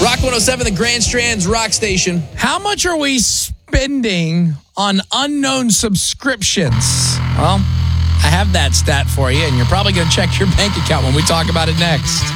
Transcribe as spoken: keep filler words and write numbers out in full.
Rock one oh seven, the Grand Strand's Rock Station. How much are we spending on unknown subscriptions? Well, I have that stat for you, and you're probably going to check your bank account when we talk about it next.